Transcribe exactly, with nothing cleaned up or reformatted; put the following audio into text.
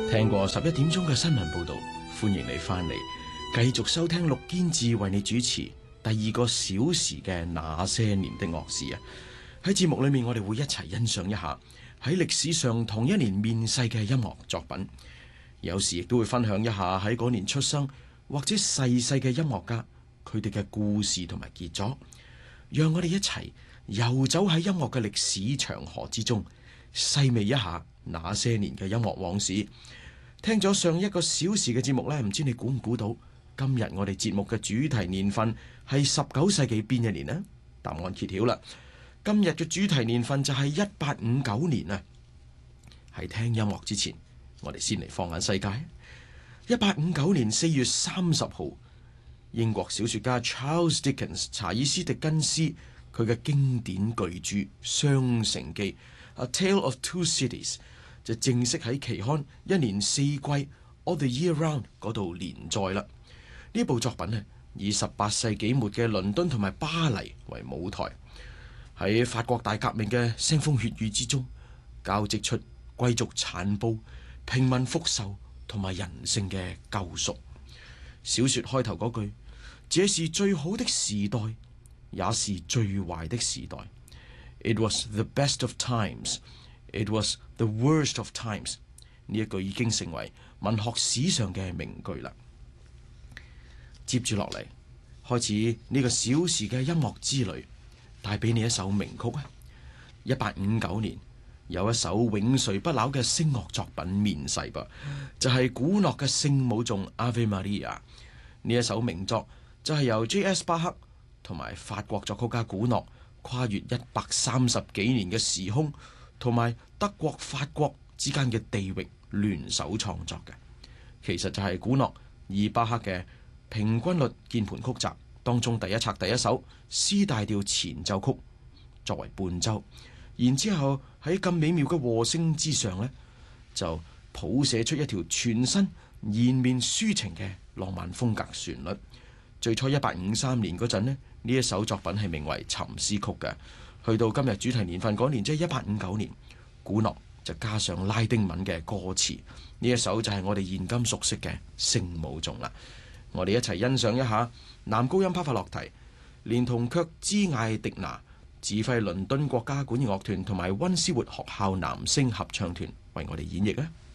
聽過十一點鐘嘅新聞報道，歡迎你翻嚟，繼續收聽陸堅志為你主持第二個小時嘅那些年的樂事啊！喺節目裏面，我哋會一齊欣賞一下喺歷史上同一年面世嘅音樂作品，有時亦都會分享一下喺嗰年出生或者逝世嘅音樂家佢哋嘅故事同埋傑作，讓我哋一齊遊走喺音樂嘅歷史長河之中，細味一下那些年嘅音樂往事。聽咗上一個小時嘅節目呢，唔知你估唔估到今日我哋節目嘅主題年份係十九世紀邊一年呢？答案揭曉啦！今日嘅主題年份就係一八五九年啊！喺聽音樂之前，我哋先嚟放眼世界。一八五九年四月三十號，英國小說家 Charles Dickens 查爾斯狄更斯佢嘅經典巨著《雙城記》A Tale of Two Cities 就正式喺期刊一年四季 All the Year Round 嗰度連載啦。呢部作品呢，以十八世紀末嘅倫敦同埋巴黎為舞台，喺法國大革命嘅腥風血雨之中，交織出貴族殘暴、平民復仇同埋人性嘅救贖。小說開頭嗰句，這是最好的時代，也是最壞的時代。It was the best of times, it was the worst of times。呢一句已經成為文學史上嘅名句啦。接住落嚟，開始呢個小時嘅音樂之旅，帶俾你一首名曲啊！一八五九年有一首永垂不朽嘅聲樂作品面世噃，就係、是、古諾嘅聖母頌 Ave Maria。呢一首名作就係由 J S 巴克同埋法國作曲家古諾跨越一百三十幾年嘅時空，同埋德國、法國之間嘅地域聯手創作嘅。其實就係古諾以巴克嘅平均律鍵盤曲集當中第一冊第一首 C 大調前奏曲作為伴奏，然之後喺咁美妙嘅和聲之上呢，就譜寫出一條全新延綿抒情嘅浪漫風格旋律。最初一八五三年嗰陣呢，呢一首作品係名為沉思曲嘅。去到今日主題年份嗰年，即係一八五九年，古諾就加上拉丁文嘅歌詞，呢一首就係我哋現今熟悉嘅聖母頌啦。我哋一齊欣賞一下男高音帕法洛提連同卻茲艾迪拿指揮倫敦國家管弦樂團同埋溫斯活學校男聲合唱團為我哋演繹啊！